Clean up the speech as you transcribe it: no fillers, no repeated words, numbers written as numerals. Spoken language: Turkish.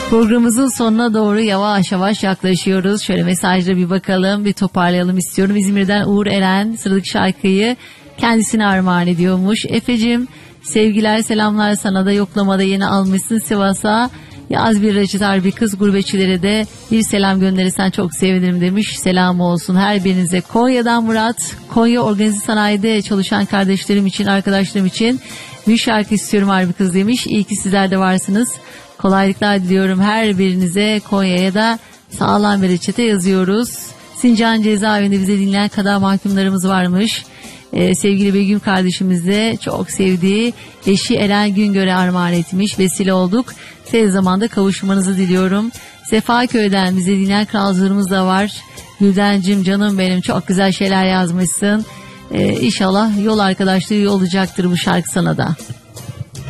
Programımızın sonuna doğru yavaş yavaş yaklaşıyoruz. Şöyle mesajlara bir bakalım, bir toparlayalım istiyorum. İzmir'den Uğur Eren sıradaki şarkıyı kendisine armağan ediyormuş. Efe'cim sevgiler selamlar, sana da yoklamada yeni almışsın Sivas'a. Yaz bir reçetar bir kız, gurbetçilere de bir selam gönderirsen çok sevinirim demiş. Selam olsun her birinize. Konya'dan Murat, Konya Organize Sanayi'de çalışan kardeşlerim için, arkadaşlarım için bir şarkı istiyorum harbi kız demiş. İyi ki sizler de varsınız. Kolaylıklar diliyorum her birinize. Konya'ya da sağlam bir reçete yazıyoruz. Sincan cezaevinde bize dinleyen kadar mahkumlarımız varmış. Sevgili Begüm kardeşimiz de çok sevdiği eşi Eren Güngör'e armağan etmiş. Vesile olduk. Tez zamanda kavuşmanızı diliyorum. Sefaköy'den bize dinleyen kralcılarımız da var. Güldencim canım benim, çok güzel şeyler yazmışsın. İnşallah yol arkadaşlığı iyi olacaktır bu şarkı sana da.